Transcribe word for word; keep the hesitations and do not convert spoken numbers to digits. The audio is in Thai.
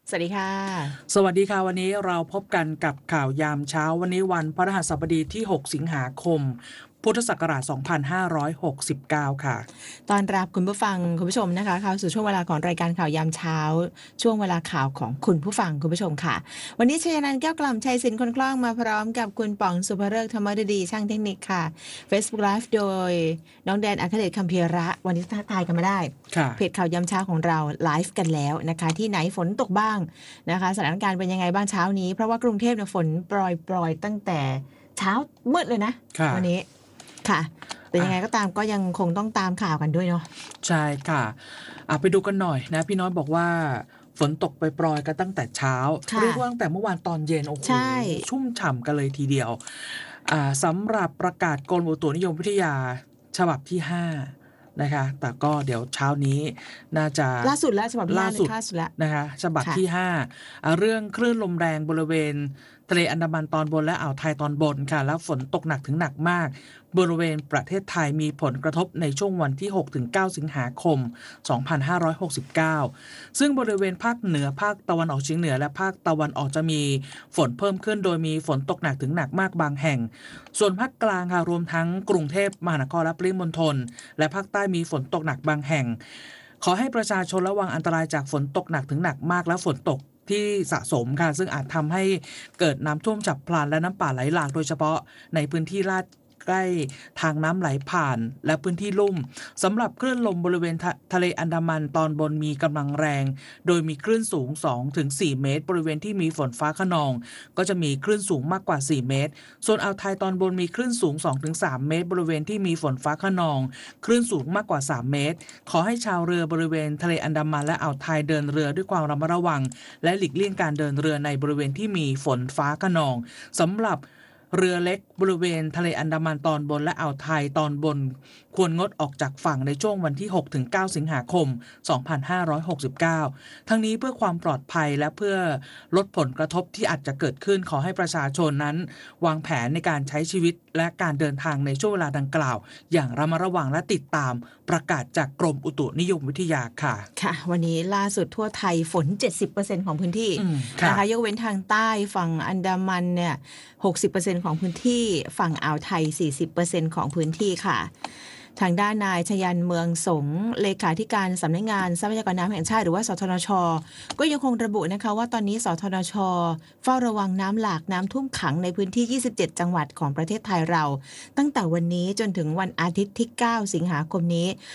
สวัสดีค่ะสวัสดีค่ะวันนี้เราพบกันกับข่าวยามเช้าวันนี้วันพฤหัสบดีที่หกสิงหาคมพุทธศักราชสองพันห้าร้อยหกสิบเก้าค่ะตอนรับคุณผู้ฟังคุณผู้ชมนะคะเข้าสู่ช่วงเวลาของรายการข่าวยามเช้าช่วงเวลาข่าวของคุณผู้ฟังคุณผู้ชมค่ะวันนี้ชัยนันท์แก้วกล่ำชัยศิลป์คนคล่องมาพร้อมกับคุณป๋องสุภเริกษ์ธรรมฤดีช่างเทคนิคค่ะ Facebook Live โดยน้องแดนอัครเดชคัมภีระวันนี้ทักทายกันมาได้เพจข่าวยามเช้าของเราไลฟ์กันแล้วนะคะที่ไหนฝนตกบ้างนะคะสถานการณ์เป็นยังไงบ้างเช้านี้เพราะว่ากรุงเทพเนี่ยฝนโปรยๆตั้งแต่เช้ามืดเลยนะวันนี้ค่ะแต่ยังไงก็ตามก็ยังคงต้องตามข่าวกันด้วยเนาะใช่ค่ะอ่ะไปดูกันหน่อยนะพี่น้อยบอกว่าฝนตกไปปรอยกันตั้งแต่เช้าเรียกว่าตั้งแต่เมื่อวานตอนเย็นโอ้โหชุ่มฉ่ำกันเลยทีเดียวอ่าสำหรับประกาศกรมอุตุนิยมวิทยาฉบับที่ห้านะคะแต่ก็เดี๋ยวเช้านี้น่าจะล่าสุดแล้วฉบับล่าสุดนะคะฉบับที่ห้าเรื่องคลื่นลมแรงบริเวณทะเลอันดามันตอนบนและอ่าวไทยตอนบนค่ะแล้วฝนตกหนักถึงหนักมากบริเวณประเทศไทยมีผลกระทบในช่วงวันที่ หกถึงเก้า สิงหาคม สองพันห้าร้อยหกสิบเก้า ซึ่งบริเวณภาคเหนือภาคตะวันออกเฉียงเหนือและภาคตะวันออกจะมีฝนเพิ่มขึ้นโดยมีฝนตกหนักถึงหนักมากบางแห่งส่วนภาคกลางค่ะรวมทั้งกรุงเทพมหานครและปริมณฑลและภาคใต้มีฝนตกหนักบางแห่งขอให้ประชาชนระวังอันตรายจากฝนตกหนักถึงหนักมากและฝนตกที่สะสมค่ะซึ่งอาจทำให้เกิดน้ำท่วมฉับพลันและน้ำป่าไหลหลากโดยเฉพาะในพื้นที่ลาดใกล้ทางน้ำไหลผ่านและพื้นที่ลุ่มสำหรับคลื่นลมบริเวณทะเลอันดามันตอนบนมีกำลังแรงโดยมีคลื่นสูง สองถึงสี่ เมตรบริเวณที่มีฝนฟ้าคะนองก็จะมีคลื่นสูงมากกว่าสี่เมตรส่วนอ่าวไทยตอนบนมีคลื่นสูง สองถึงสาม เมตรบริเวณที่มีฝนฟ้าคะนองคลื่นสูงมากกว่าสามเมตรขอให้ชาวเรือบริเวณทะเลอันดามันและอ่าวไทยเดินเรือด้วยความระมัดระวังและหลีกเลี่ยงการเดินเรือในบริเวณที่มีฝนฟ้าคะนองสำหรับเรือเล็กบริเวณทะเลอันดามันตอนบนและอ่าวไทยตอนบนควรงดออกจากฝั่งในช่วงวันที่ หกถึงเก้า สิงหาคม สองพันห้าร้อยหกสิบเก้า ทั้งนี้เพื่อความปลอดภัยและเพื่อลดผลกระทบที่อาจจะเกิดขึ้นขอให้ประชาชนนั้นวางแผนในการใช้ชีวิตและการเดินทางในช่วงเวลาดังกล่าวอย่างระมัดระวังและติดตามประกาศจากกรมอุตุนิยมวิทยาค่ะค่ะวันนี้ล่าสุดทั่วไทยฝน เจ็ดสิบเปอร์เซ็นต์ ของพื้นที่นะคะยกเว้นทางใต้ฝั่งอันดามันเนี่ย หกสิบเปอร์เซ็นต์ ของพื้นที่ฝั่งอ่าวไทย สี่สิบเปอร์เซ็นต์ ของพื้นที่ค่ะทางด้านนายชยันเมืองสงเลขาธิการสำนักงานทรัพยากรน้ำแห่งชาติหรือว่าสทนช.ก็ยังคงระบุนะคะว่าตอนนี้สทนช.เฝ้าระวังน้ำหลากน้ำท่วมขังในพื้นที่ยี่สิบเจ็ดจังหวัดของประเทศไทยเราตั้งแต่วันนี้จนถึงวันอาทิตย์ที่เก้าสิงหาคมนี้